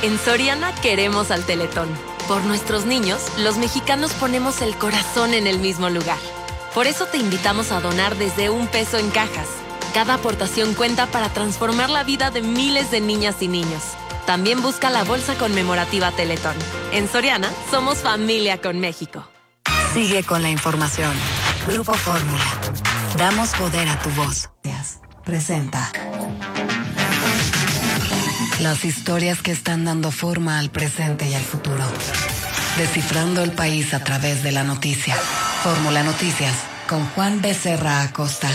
En Soriana queremos al Teletón. Por nuestros niños, los mexicanos ponemos el corazón en el mismo lugar. Por eso te invitamos a donar desde $1 en cajas. Cada aportación cuenta para transformar la vida de miles de niñas y niños. También busca la bolsa conmemorativa Teletón. En Soriana, somos familia con México. Sigue con la información. Grupo Fórmula. Damos poder a tu voz. Presenta. Las historias que están dando forma al presente y al futuro. Descifrando el país a través de la noticia. Fórmula Noticias, con Juan Becerra Acosta.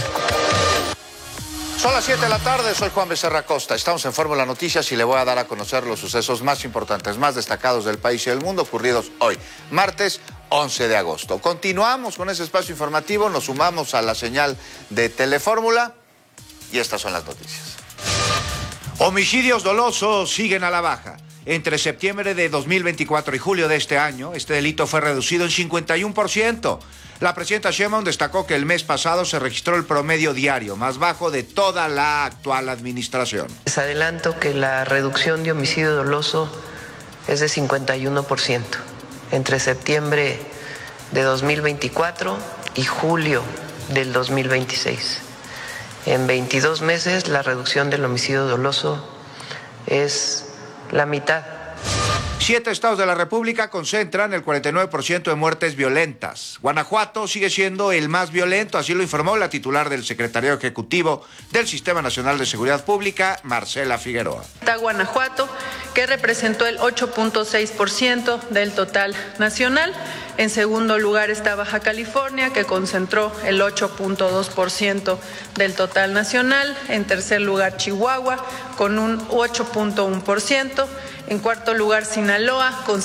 Son las 7 de la tarde, soy Juan Becerra Acosta. Estamos en Fórmula Noticias y le voy a dar a conocer los sucesos más importantes, más destacados del país y del mundo ocurridos hoy, martes 11 de agosto. Continuamos con ese espacio informativo, nos sumamos a la señal de Telefórmula y estas son las noticias. Homicidios dolosos siguen a la baja. Entre septiembre de 2024 y julio de este año, este delito fue reducido en 51%. La presidenta Sheinbaum destacó que el mes pasado se registró el promedio diario más bajo de toda la actual administración. Les adelanto que la reducción de homicidio doloso es de 51% entre septiembre de 2024 y julio del 2026. En 22 meses la reducción del homicidio doloso es la mitad. 7 estados de la República concentran el 49% de muertes violentas. Guanajuato sigue siendo el más violento, así lo informó la titular del Secretariado Ejecutivo del Sistema Nacional de Seguridad Pública, Marcela Figueroa. Está Guanajuato, que representó el 8.6% del total nacional. En segundo lugar está Baja California, que concentró el 8.2% del total nacional. En tercer lugar, Chihuahua, con un 8.1%. En cuarto lugar, Sinaloa, con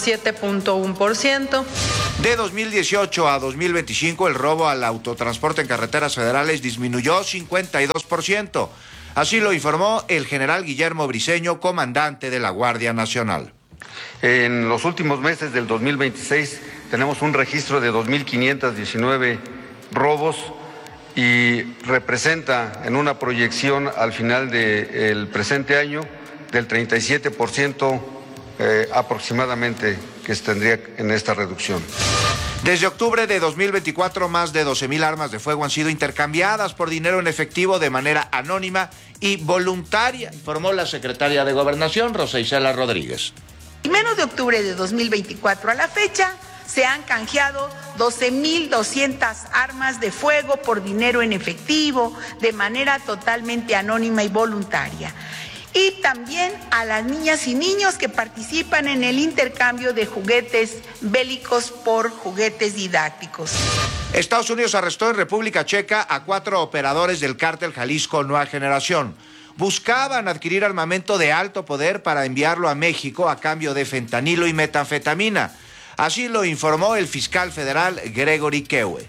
7.1%. De 2018 a 2025, el robo al autotransporte en carreteras federales disminuyó 52%. Así lo informó el general Guillermo Briceño, comandante de la Guardia Nacional. En los últimos meses del 2026 tenemos un registro de 2.519 robos y representa en una proyección al final del presente año del 37% aproximadamente que se tendría en esta reducción. Desde octubre de 2024, más de 12,000 armas de fuego han sido intercambiadas por dinero en efectivo de manera anónima y voluntaria, informó la secretaria de Gobernación, Rosa Isela Rodríguez. En menos de octubre de 2024 a la fecha, se han canjeado 12,200 armas de fuego por dinero en efectivo, de manera totalmente anónima y voluntaria. Y también a las niñas y niños que participan en el intercambio de juguetes bélicos por juguetes didácticos. Estados Unidos arrestó en República Checa a 4 operadores del cártel Jalisco Nueva Generación. Buscaban adquirir armamento de alto poder para enviarlo a México a cambio de fentanilo y metanfetamina. Así lo informó el fiscal federal Gregory Kewe.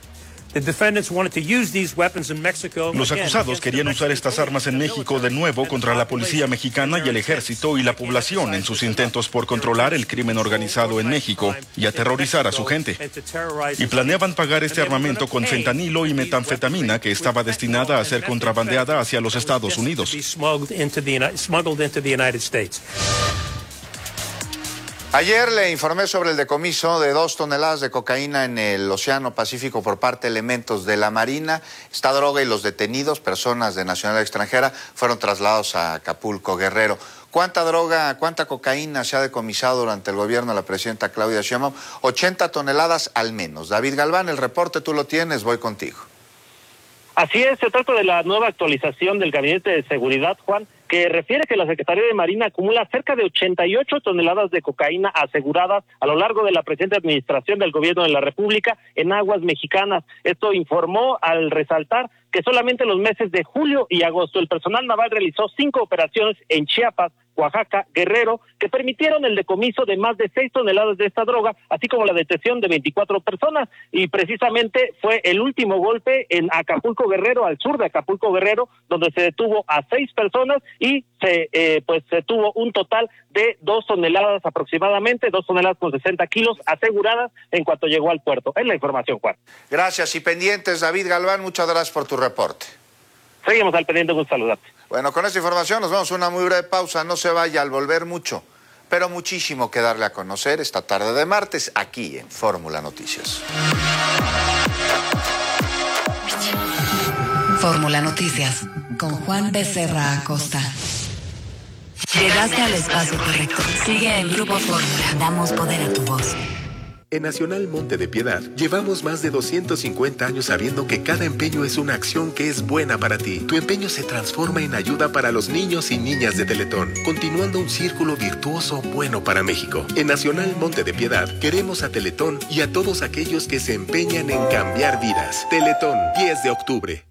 Los acusados querían usar estas armas en México de nuevo contra la policía mexicana y el ejército y la población en sus intentos por controlar el crimen organizado en México y aterrorizar a su gente. Y planeaban pagar este armamento con fentanilo y metanfetamina que estaba destinada a ser contrabandeada hacia los Estados Unidos. Ayer le informé sobre el decomiso de 2 toneladas de cocaína en el Océano Pacífico por parte de elementos de la Marina. Esta droga y los detenidos, personas de nacionalidad extranjera, fueron trasladados a Acapulco, Guerrero. ¿Cuánta droga, cuánta cocaína se ha decomisado durante el gobierno de la presidenta Claudia Sheinbaum? 80 toneladas al menos. David Galván, el reporte tú lo tienes, voy contigo. Así es, se trata de la nueva actualización del Gabinete de Seguridad, Juan, que refiere que la Secretaría de Marina acumula cerca de 88 toneladas de cocaína aseguradas a lo largo de la presente administración del Gobierno de la República en aguas mexicanas. Esto informó al resaltar que solamente en los meses de julio y agosto el personal naval realizó 5 operaciones en Chiapas, Oaxaca, Guerrero, que permitieron el decomiso de más de 6 toneladas de esta droga, así como la detención de 24 personas, y precisamente fue el último golpe en Acapulco, Guerrero, al sur de Acapulco, Guerrero, donde se detuvo a 6 personas y se tuvo un total de 2 toneladas aproximadamente, 2 toneladas con 60 kilos aseguradas en cuanto llegó al puerto. Es la información, Juan. Gracias y pendientes, David Galván, muchas gracias por tu reporte. Seguimos al pendiente, un saludarte. Bueno, con esta información nos vamos a una muy breve pausa, no se vaya, al volver mucho, pero muchísimo que darle a conocer esta tarde de martes aquí en Fórmula Noticias. Fórmula Noticias con Juan Becerra Acosta. Llegaste al espacio correcto. Sigue en Grupo Fórmula. Damos poder a tu voz. En Nacional Monte de Piedad, llevamos más de 250 años sabiendo que cada empeño es una acción que es buena para ti. Tu empeño se transforma en ayuda para los niños y niñas de Teletón, continuando un círculo virtuoso bueno para México. En Nacional Monte de Piedad, queremos a Teletón y a todos aquellos que se empeñan en cambiar vidas. Teletón, 10 de octubre.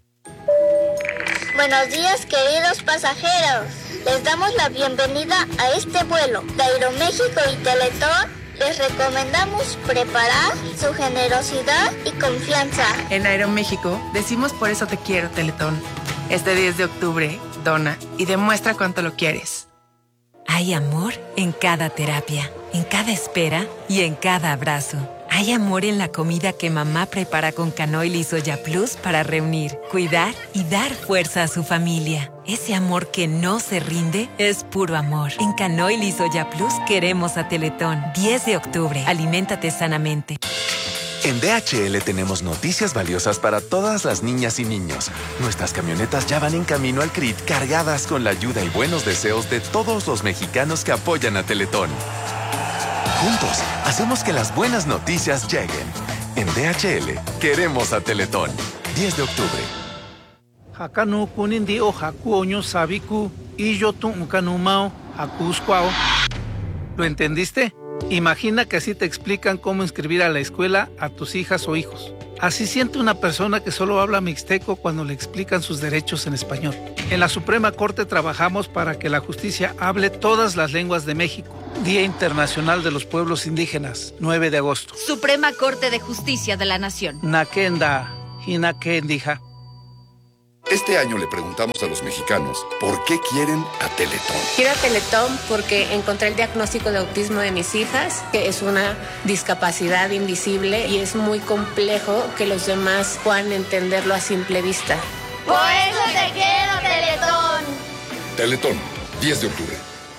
Buenos días, queridos pasajeros. Les damos la bienvenida a este vuelo de Aeroméxico y Teletón. Les recomendamos preparar su generosidad y confianza. En Aeroméxico decimos por eso te quiero, Teletón. Este 10 de octubre, dona y demuestra cuánto lo quieres. Hay amor en cada terapia, en cada espera y en cada abrazo. Hay amor en la comida que mamá prepara con Canoil y Soya Plus para reunir, cuidar y dar fuerza a su familia. Ese amor que no se rinde es puro amor. En Canoil y Soya Plus queremos a Teletón. 10 de octubre. Aliméntate sanamente. En DHL tenemos noticias valiosas para todas las niñas y niños. Nuestras camionetas ya van en camino al CRIT cargadas con la ayuda y buenos deseos de todos los mexicanos que apoyan a Teletón. Juntos, hacemos que las buenas noticias lleguen. En DHL, queremos a Teletón. 10 de octubre. Hakanu kunindi o haku oño sabiku y yo tu ukanumao hakuskwao. ¿Lo entendiste? Imagina que así te explican cómo inscribir a la escuela a tus hijas o hijos. Así siente una persona que solo habla mixteco cuando le explican sus derechos en español. En la Suprema Corte trabajamos para que la justicia hable todas las lenguas de México. Día Internacional de los Pueblos Indígenas, 9 de agosto. Suprema Corte de Justicia de la Nación. Nakenda, Hinakendija. Este año le preguntamos a los mexicanos por qué quieren a Teletón. Quiero a Teletón porque encontré el diagnóstico de autismo de mis hijas, que es una discapacidad invisible y es muy complejo que los demás puedan entenderlo a simple vista. Por eso te quiero, Teletón. Teletón, 10 de octubre.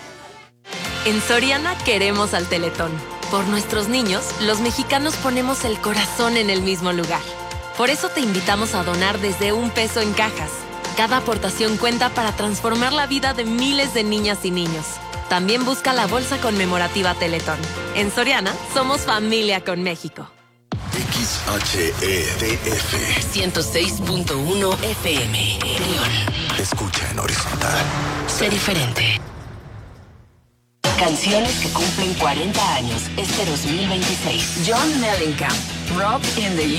En Soriana queremos al Teletón. Por nuestros niños, los mexicanos ponemos el corazón en el mismo lugar. Por eso te invitamos a donar desde $1 en cajas. Cada aportación cuenta para transformar la vida de miles de niñas y niños. También busca la bolsa conmemorativa Teletón. En Soriana, somos familia con México. XHEDF 106.1 FM. Escucha en horizontal. Sé diferente. Canciones que cumplen 40 años este 2026. John Mellencamp, Rock in the